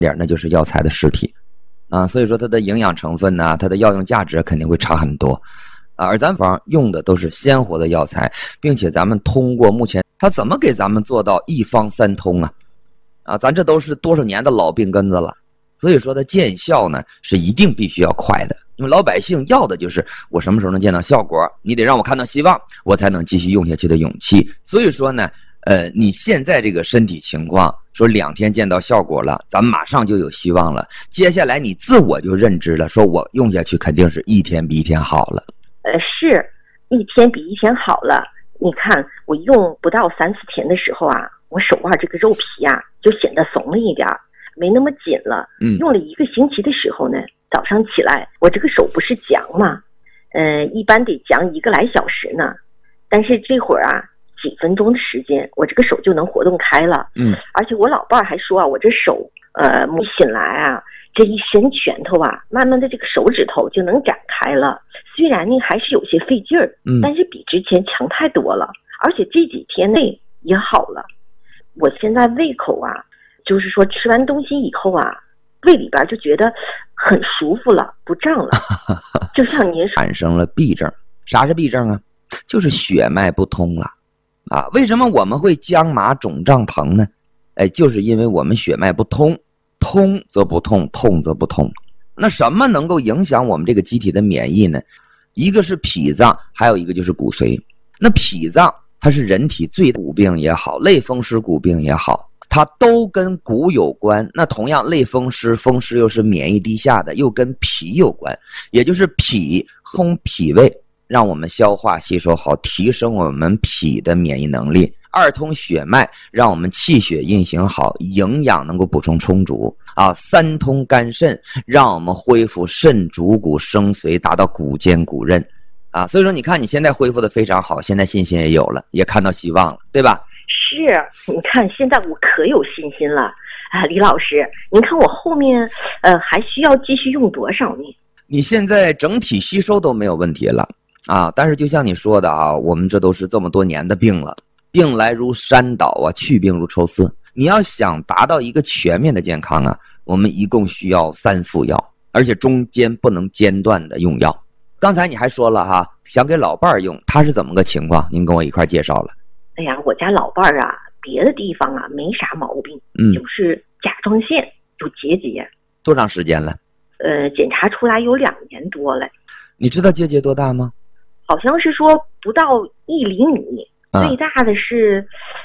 点那就是药材的实体啊，所以说它的营养成分呢，它的药用价值肯定会差很多啊。而咱方用的都是鲜活的药材，并且咱们通过目前它怎么给咱们做到一方三通啊，咱这都是多少年的老病根子了，所以说它见效呢是一定必须要快的，因为老百姓要的就是我什么时候能见到效果，你得让我看到希望，我才能继续用下去的勇气。所以说呢你现在这个身体情况说2天见到效果了，咱们马上就有希望了，接下来你自我就认知了，说我用下去肯定是一天比一天好了。 是一天比一天好了。你看我用不到3-4天的时候啊，我手腕这个肉皮啊就显得松了一点，没那么紧了。用了1个星期的时候呢，早上起来我这个手不是僵吗？一般得僵1个来小时呢，但是这会儿啊几分钟的时间，我这个手就能活动开了。而且我老伴儿还说啊，我这手一醒来啊，这一伸拳头啊，慢慢的这个手指头就能展开了。虽然呢还是有些费劲儿，但是比之前强太多了，而且这几天内也好了。我现在胃口啊，就是说吃完东西以后啊，胃里边就觉得很舒服了，不胀了。就像您说产生了痹症。啥是痹症啊？就是血脉不通了啊。为什么我们会僵麻肿胀疼呢？就是因为我们血脉不通，通则不痛，痛则不通。那什么能够影响我们这个机体的免疫呢？一个是脾脏，还有一个就是骨髓。那脾脏它是人体最骨病也好，类风湿骨病也好，它都跟骨有关。那同样类风湿又是免疫低下的，又跟脾有关，也就是脾通脾胃，让我们消化吸收好，提升我们脾的免疫能力。2通血脉，让我们气血运行好，营养能够补充充足啊。3通肝肾，让我们恢复肾主骨生髓，达到骨坚骨韧啊。所以说你看你现在恢复的非常好，现在信心也有了，也看到希望了，对吧？ 是，你看现在我可有信心了啊。李老师，您看我后面还需要继续用多少呢？ 你现在整体吸收都没有问题了啊，但是就像你说的啊，我们这都是这么多年的病了，病来如山倒啊，去病如抽丝。你要想达到一个全面的健康啊，我们一共需要3副药，而且中间不能间断的用药。刚才你还说了哈，想给老伴儿用，他是怎么个情况？您跟我一块介绍了。 哎呀，我家老伴儿啊，别的地方啊没啥毛病，就是甲状腺有结节。 多长时间了？ 检查出来有2年多了。 你知道结节多大吗？ 好像是说不到1厘米。最大的是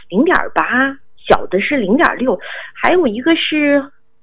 0.8，小的是0.6，还有一个是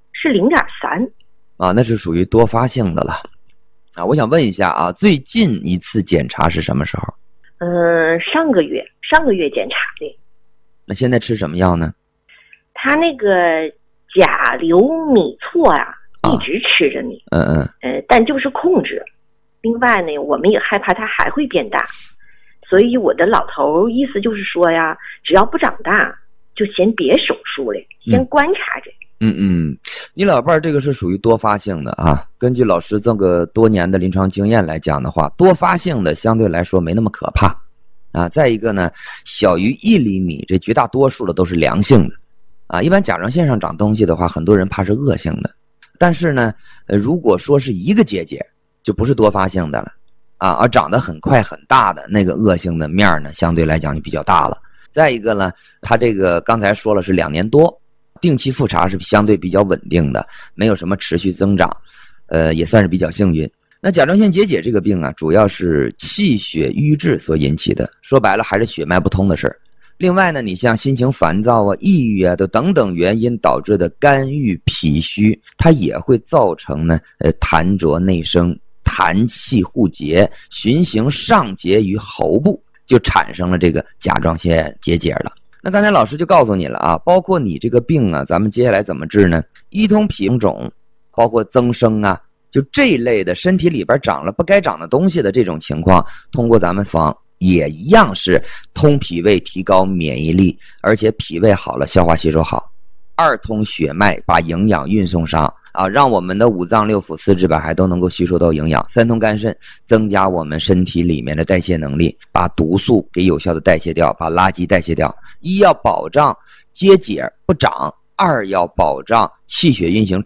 0.3 啊，那是属于多发性的了啊。我想问一下啊，最近一次检查是什么时候？ 上个月检查的。 那现在吃什么药呢？ 他那个甲硫米唑啊，一直吃着呢。但就是控制。另外呢，我们也害怕它还会变大。所以我的老头意思就是说呀，只要不长大，就先别手术了，先观察着。 你老伴儿这个是属于多发性的啊。根据老师这个多年的临床经验来讲的话，多发性的相对来说没那么可怕啊。再一个呢，小于1厘米，这绝大多数的都是良性的啊。一般甲状腺上长东西的话，很多人怕是恶性的。但是呢，如果说是一个结节，就不是多发性的了。而长得很快很大的那个恶性的面呢，相对来讲就比较大了。再一个呢，他这个刚才说了是2年多，定期复查是相对比较稳定的，没有什么持续增长，也算是比较幸运。那甲状腺结节这个病啊，主要是气血瘀滞所引起的，说白了还是血脉不通的事儿。另外呢，你像心情烦躁啊、抑郁啊等等原因导致的肝郁脾虚，它也会造成呢痰浊内生。痰气互结，循行上结于喉部，就产生了这个甲状腺结节了。那刚才老师就告诉你了啊，包括你这个病啊，咱们接下来怎么治呢？一通脾肿，包括增生啊，就这一类的身体里边长了不该长的东西的这种情况，通过咱们方也一样是通脾胃，提高免疫力，而且脾胃好了，消化吸收好。2通血脉，把营养运送上啊，让我们的5脏6腑4肢百骸都能够吸收到营养。3通肝肾，增加我们身体里面的代谢能力，把毒素给有效的代谢掉，把垃圾代谢掉。1要保障结节不长，2要保障气血运行